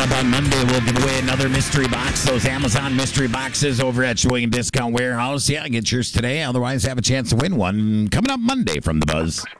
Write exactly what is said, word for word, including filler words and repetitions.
up on Monday, we'll give away another mystery box. Those Amazon mystery boxes over at Sheboygan Discount Warehouse. Yeah, get yours today. Otherwise, have a chance to win one coming up Monday from The Buzz.